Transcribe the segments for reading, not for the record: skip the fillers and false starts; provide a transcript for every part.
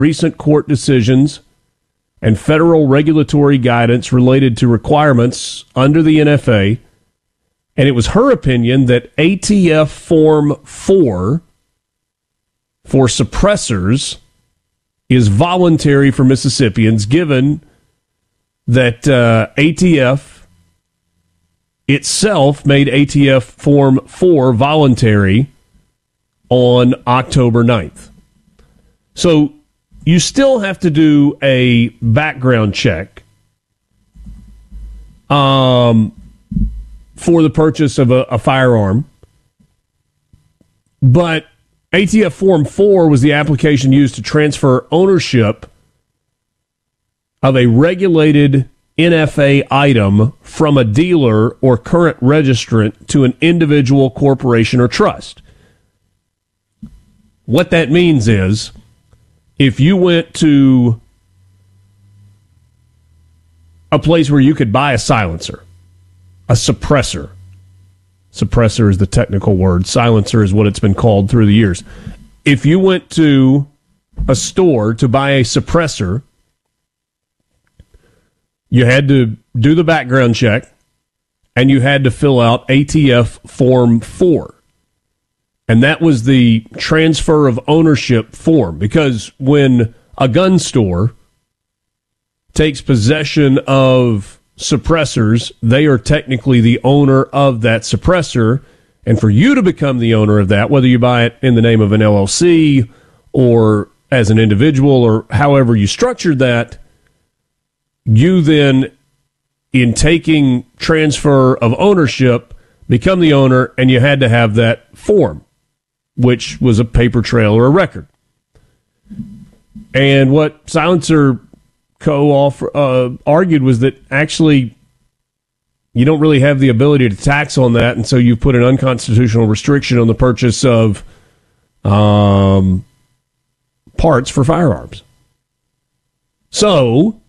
recent court decisions and federal regulatory guidance related to requirements under the NFA, and it was her opinion that ATF Form 4 for suppressors is voluntary for Mississippians, given that ATF itself made ATF Form 4 voluntary on October 9th. So you still have to do a background check for the purchase of a firearm, but ATF Form 4 was the application used to transfer ownership of a regulated NFA item from a dealer or current registrant to an individual, corporation, or trust. What that means is, if you went to a place where you could buy a silencer, a suppressor is the technical word, silencer is what it's been called through the years. If you went to a store to buy a suppressor, you had to do the background check, and you had to fill out ATF Form 4. And that was the transfer of ownership form, because when a gun store takes possession of suppressors, they are technically the owner of that suppressor. And for you to become the owner of that, whether you buy it in the name of an LLC or as an individual or however you structured that, you then, in taking transfer of ownership, become the owner, and you had to have that form, which was a paper trail or a record. And what Silencer Co. argued was that actually you don't really have the ability to tax on that, and so you put an unconstitutional restriction on the purchase of parts for firearms. So,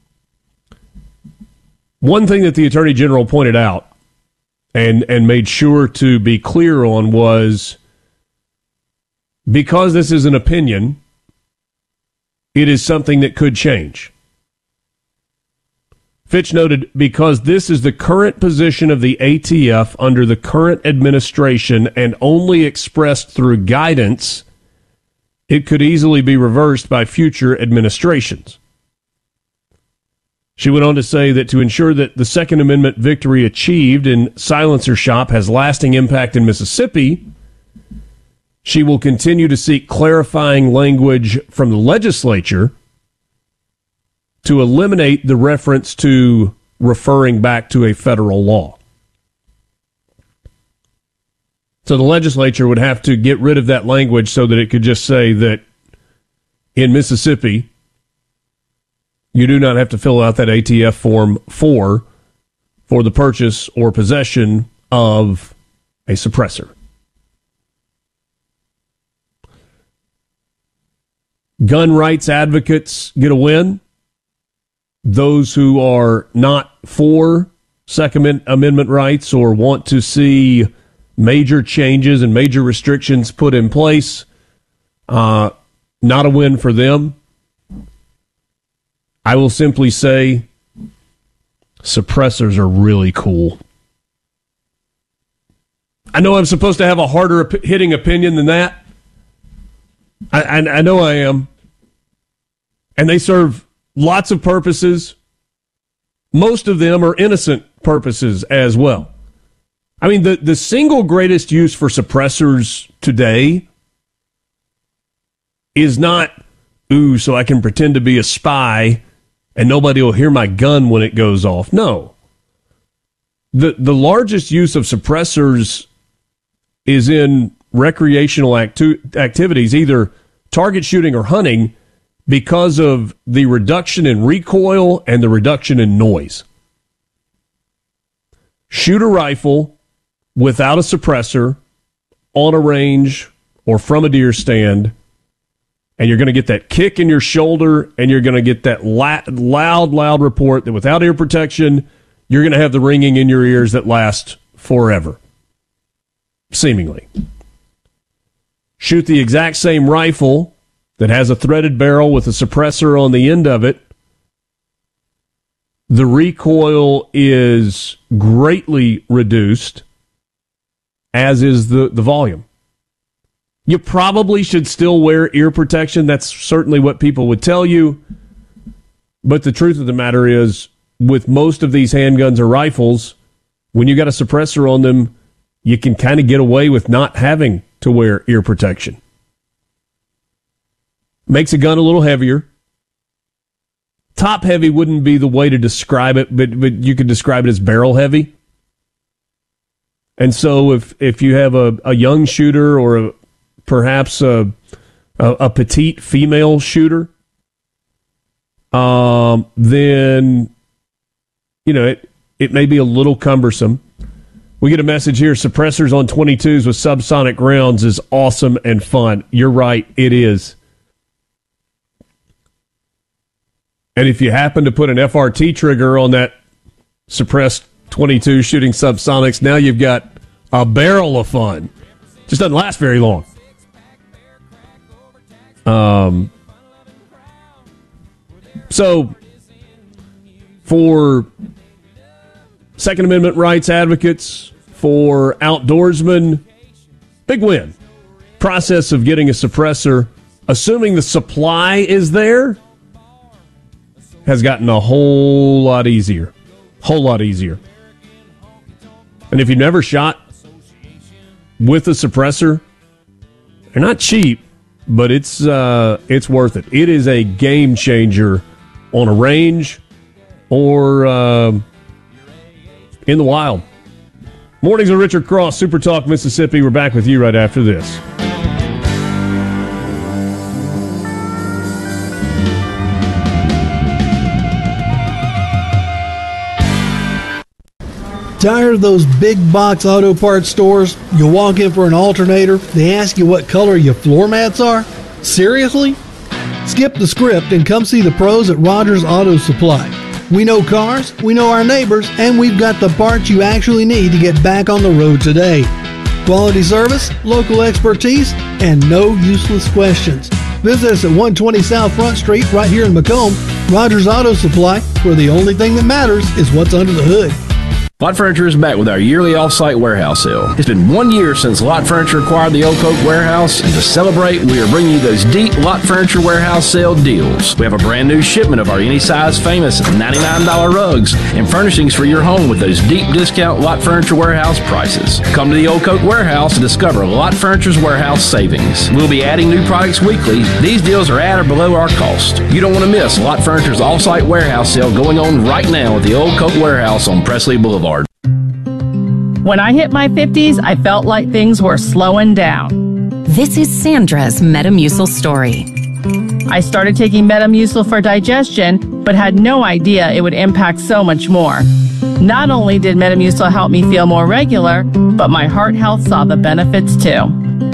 one thing that the Attorney General pointed out and made sure to be clear on was, because this is an opinion, it is something that could change. Fitch noted, because this is the current position of the ATF under the current administration and only expressed through guidance, it could easily be reversed by future administrations. She went on to say that to ensure that the Second Amendment victory achieved in silencer shop has lasting impact in Mississippi, she will continue to seek clarifying language from the legislature to eliminate the reference to referring back to a federal law. So the legislature would have to get rid of that language so that it could just say that in Mississippi, you do not have to fill out that ATF Form 4 for the purchase or possession of a suppressor. Gun rights advocates get a win. Those who are not for Second Amendment rights or want to see major changes and major restrictions put in place, not a win for them. I will simply say suppressors are really cool. I know I'm supposed to have a harder hitting opinion than that. I know I am. And they serve lots of purposes. Most of them are innocent purposes as well. I mean, the single greatest use for suppressors today is not, so I can pretend to be a spy and nobody will hear my gun when it goes off. No. The largest use of suppressors is in recreational activities, either target shooting or hunting, because of the reduction in recoil and the reduction in noise. Shoot a rifle without a suppressor on a range or from a deer stand, and you're going to get that kick in your shoulder, and you're going to get that loud report that without ear protection, you're going to have the ringing in your ears that lasts forever, seemingly. Shoot the exact same rifle that has a threaded barrel with a suppressor on the end of it, the recoil is greatly reduced, as is the volume. You probably should still wear ear protection. That's certainly what people would tell you. But the truth of the matter is, with most of these handguns or rifles, when you got a suppressor on them, you can kind of get away with not having to wear ear protection. Makes a gun a little heavier. Top heavy wouldn't be the way to describe it, but you could describe it as barrel heavy. And so if you have a young shooter or perhaps a petite female shooter, then, it may be a little cumbersome. We get a message here, suppressors on 22s with subsonic rounds is awesome and fun. You're right, it is. And if you happen to put an FRT trigger on that suppressed 22 shooting subsonics, now you've got a barrel of fun. Just doesn't last very long. So, for Second Amendment rights advocates, for outdoorsmen, big win. Process of getting a suppressor, assuming the supply is there, has gotten a whole lot easier. Whole lot easier. And if you've never shot with a suppressor, they're not cheap, but it's worth it. It is a game changer on a range or in the wild. Mornings with Richard Cross, Super Talk Mississippi. We're back with you right after this. Tired of those big box auto parts stores? You walk in for an alternator, they ask you what color your floor mats are? Seriously? Skip the script and come see the pros at Rogers Auto Supply. We know cars, we know our neighbors, and we've got the parts you actually need to get back on the road today. Quality service, local expertise, and no useless questions. Visit us at 120 South Front Street right here in Macomb. Rogers Auto Supply, where the only thing that matters is what's under the hood. Lot Furniture is back with our yearly off-site warehouse sale. It's been 1 year since Lot Furniture acquired the Oak Oak Warehouse, and to celebrate, we are bringing you those deep Lot Furniture warehouse sale deals. We have a brand new shipment of our Any Size Famous $99 rugs and furnishings for your home with those deep discount Lot Furniture warehouse prices. Come to the Oak Oak Warehouse to discover Lot Furniture's warehouse savings. We'll be adding new products weekly. These deals are at or below our cost. You don't want to miss Lot Furniture's off-site warehouse sale going on right now at the Oak Oak Warehouse on Presley Boulevard. When I hit my 50s, I felt like things were slowing down. This is Sandra's Metamucil story. I started taking Metamucil for digestion, but had no idea it would impact so much more. Not only did Metamucil help me feel more regular, but my heart health saw the benefits too.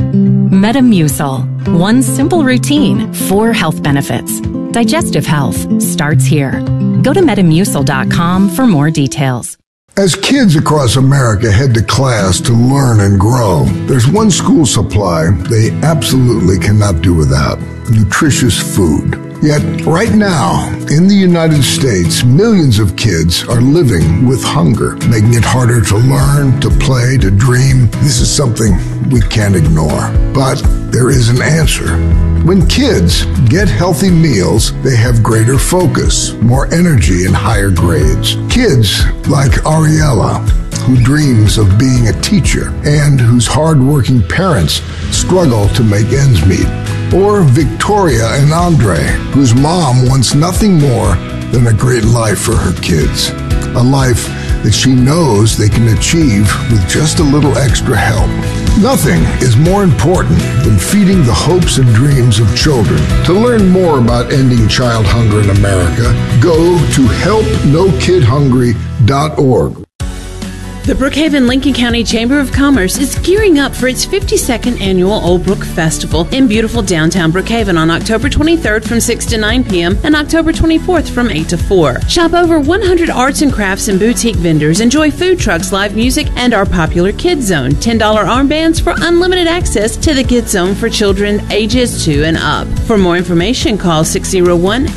Metamucil. One simple routine, 4 health benefits. Digestive health starts here. Go to Metamucil.com for more details. As kids across America head to class to learn and grow, there's one school supply they absolutely cannot do without: nutritious food. Yet, right now, in the United States, millions of kids are living with hunger, making it harder to learn, to play, to dream. This is something we can't ignore. But there is an answer. When kids get healthy meals, they have greater focus, more energy, and higher grades. Kids like Ariella, who dreams of being a teacher and whose hardworking parents struggle to make ends meet. Or Victoria and Andre, whose mom wants nothing more than a great life for her kids. A life that she knows they can achieve with just a little extra help. Nothing is more important than feeding the hopes and dreams of children. To learn more about ending child hunger in America, go to helpnokidhungry.org. The Brookhaven Lincoln County Chamber of Commerce is gearing up for its 52nd annual Old Brook Festival in beautiful downtown Brookhaven on October 23rd from 6 to 9 p.m. and October 24th from 8 to 4. Shop over 100 arts and crafts and boutique vendors, enjoy food trucks, live music, and our popular Kids Zone. $10 armbands for unlimited access to the Kids Zone for children ages 2 and up. For more information, call 601